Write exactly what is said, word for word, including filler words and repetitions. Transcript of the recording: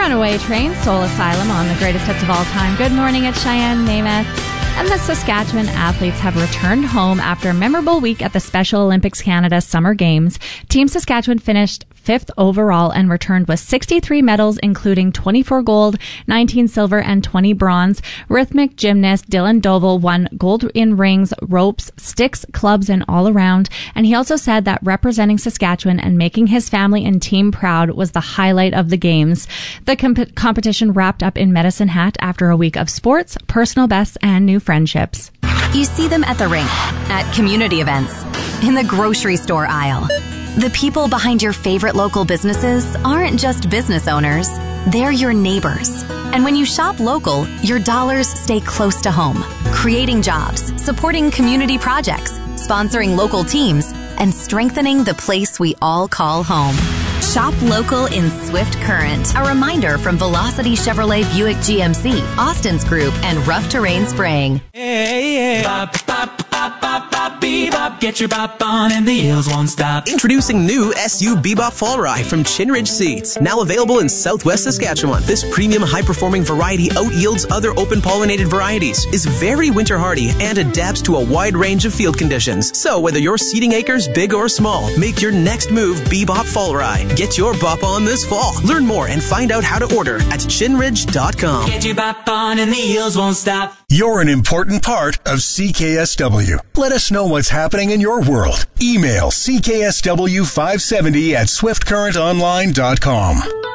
Runaway Train, Soul Asylum on the greatest hits of all time. Good morning, it's Cheyenne Namath. And the Saskatchewan athletes have returned home after a memorable week at the Special Olympics Canada Summer Games. Team Saskatchewan finished fifth overall and returned with sixty-three medals, including twenty-four gold, nineteen silver, and twenty bronze. Rhythmic gymnast Dylan Doval won gold in rings, ropes, sticks, clubs, and all around. And he also said that representing Saskatchewan and making his family and team proud was the highlight of the games. The comp- competition wrapped up in Medicine Hat after a week of sports, personal bests, and new friendships. You see them at the rink, at community events, in the grocery store aisle. The people behind your favorite local businesses aren't just business owners, they're your neighbors. And when you shop local, your dollars stay close to home, creating jobs, supporting community projects, sponsoring local teams, and strengthening the place we all call home. Shop local in Swift Current. A reminder from Velocity Chevrolet Buick G M C, Austin's Group, and Rough Terrain Spraying. Hey, hey. Bop, bop, bop, bop, bop, bebop. Get your bop on and the heels won't stop. Introducing new S U Bebop Fall Rye from Chinridge Seeds. Now available in Southwest Saskatchewan. This premium high-performing variety out-yields other open-pollinated varieties, is very winter-hardy, and adapts to a wide range of field conditions. So whether you're seeding acres big or small, make your next move Bebop Fall Rye. Get your bop on this fall. Learn more and find out how to order at chinridge dot com. Get your bop on and the heels won't stop. You're an important part of C K S W. Let us know what's happening in your world. Email C K S W five seventy at swift current online dot com.